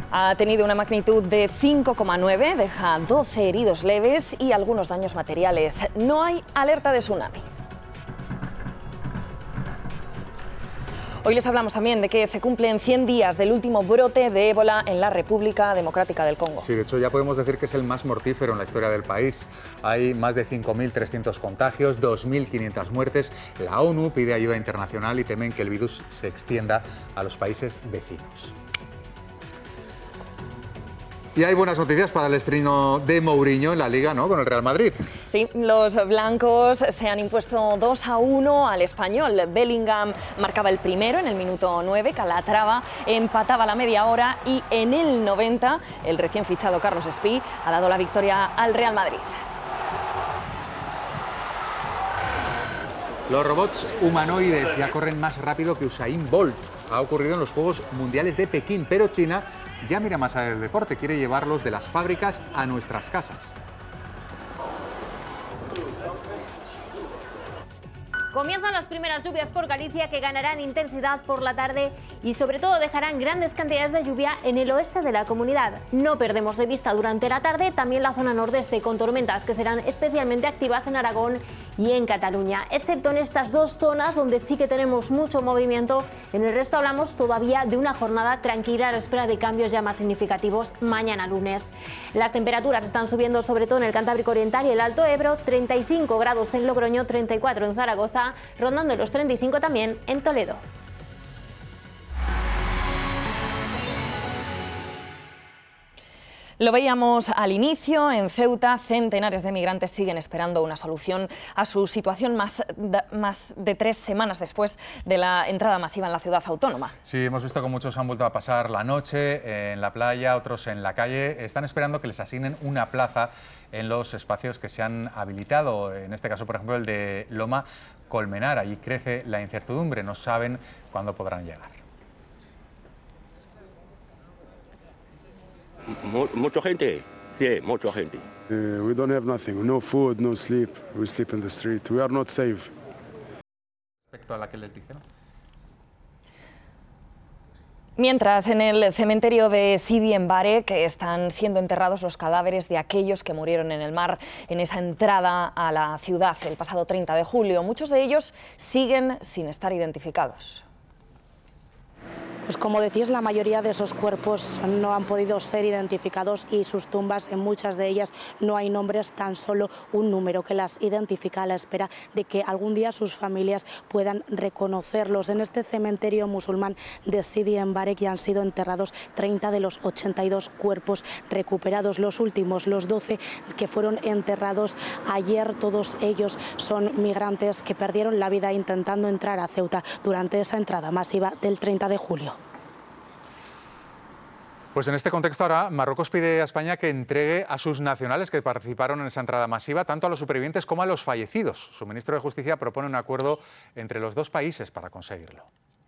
Ha tenido una magnitud de 5,9, deja 12 heridos leves y algunos daños materiales. No hay alerta de tsunami. Hoy les hablamos también de que se cumplen 100 días del último brote de ébola en la República Democrática del Congo. Sí, de hecho ya podemos decir que es el más mortífero en la historia del país. Hay más de 5.300 contagios, 2.500 muertes. La ONU pide ayuda internacional y temen que el virus se extienda a los países vecinos. Y hay buenas noticias para el estreno de Mourinho en la Liga, ¿no?, con el Real Madrid. Sí, los blancos se han impuesto 2-1 al Español. Bellingham marcaba el primero en el minuto 9, Calatrava empataba a la media hora y en el 90 el recién fichado Carlos Espí ha dado la victoria al Real Madrid. Los robots humanoides ya corren más rápido que Usain Bolt. Ha ocurrido en los Juegos Mundiales de Pekín, pero China ya mira más allá del deporte, quiere llevarlos de las fábricas a nuestras casas. Comienzan las primeras lluvias por Galicia, que ganarán intensidad por la tarde y sobre todo dejarán grandes cantidades de lluvia en el oeste de la comunidad. No perdemos de vista durante la tarde también la zona nordeste, con tormentas que serán especialmente activas en Aragón y en Cataluña, excepto en estas dos zonas donde sí que tenemos mucho movimiento. En el resto hablamos todavía de una jornada tranquila a la espera de cambios ya más significativos mañana lunes. Las temperaturas están subiendo sobre todo en el Cantábrico Oriental y el Alto Ebro, 35 grados en Logroño, 34 en Zaragoza, rondando los 35 también en Toledo. Lo veíamos al inicio, en Ceuta, centenares de migrantes siguen esperando una solución a su situación más de 3 semanas después de la entrada masiva en la ciudad autónoma. Sí, hemos visto que muchos han vuelto a pasar la noche en la playa, otros en la calle. Están esperando que les asignen una plaza en los espacios que se han habilitado. En este caso, por ejemplo, el de Loma Colmenar. Allí crece la incertidumbre, no saben cuándo podrán llegar. Mucha gente, sí, mucha gente. We don't have nothing, no food, no sleep. We sleep in the street. We are not safe. Respecto a la que les dijeron. Mientras, en el cementerio de Sidi en Bare, que están siendo enterrados los cadáveres de aquellos que murieron en el mar en esa entrada a la ciudad el pasado 30 de julio. Muchos de ellos siguen sin estar identificados. Pues como decís, la mayoría de esos cuerpos no han podido ser identificados y sus tumbas, en muchas de ellas no hay nombres, tan solo un número que las identifica a la espera de que algún día sus familias puedan reconocerlos. En este cementerio musulmán de Sidi en Bare que han sido enterrados 30 de los 82 cuerpos recuperados. Los últimos, los 12 que fueron enterrados ayer, todos ellos son migrantes que perdieron la vida intentando entrar a Ceuta durante esa entrada masiva del 30 de julio. Pues en este contexto ahora Marruecos pide a España que entregue a sus nacionales que participaron en esa entrada masiva, tanto a los supervivientes como a los fallecidos. Su ministro de Justicia propone un acuerdo entre los dos países para conseguirlo.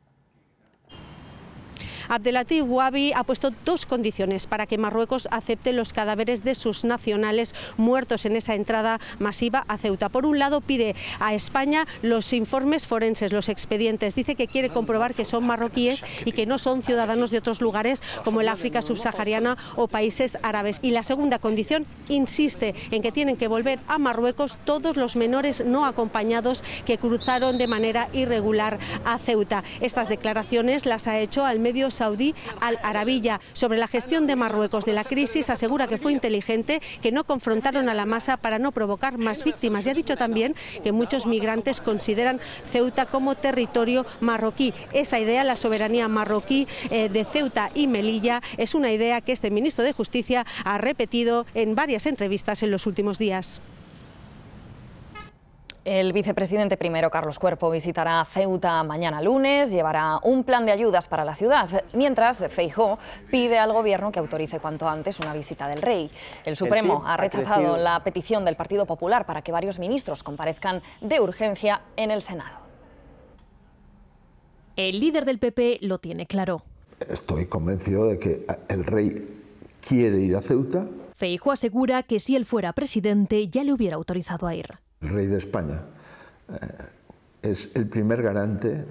Abdelatif Wabi ha puesto 2 condiciones para que Marruecos acepte los cadáveres de sus nacionales muertos en esa entrada masiva a Ceuta. Por un lado, pide a España los informes forenses, los expedientes. Dice que quiere comprobar que son marroquíes y que no son ciudadanos de otros lugares como el África subsahariana o países árabes. Y la segunda condición, insiste en que tienen que volver a Marruecos todos los menores no acompañados que cruzaron de manera irregular a Ceuta. Estas declaraciones las ha hecho al medio saudí Al Arabiya. Sobre la gestión de Marruecos de la crisis, asegura que fue inteligente, que no confrontaron a la masa para no provocar más víctimas, y ha dicho también que muchos migrantes consideran Ceuta como territorio marroquí. Esa idea, la soberanía marroquí de Ceuta y Melilla, es una idea que este ministro de Justicia ha repetido en varias entrevistas en los últimos días. El vicepresidente primero, Carlos Cuerpo, visitará Ceuta mañana lunes, llevará un plan de ayudas para la ciudad, mientras Feijóo pide al gobierno que autorice cuanto antes una visita del rey. El Supremo ha rechazado la petición del Partido Popular para que varios ministros comparezcan de urgencia en el Senado. El líder del PP lo tiene claro. Estoy convencido de que el rey quiere ir a Ceuta. Feijóo asegura que si él fuera presidente ya le hubiera autorizado a ir. El rey de España es el primer garante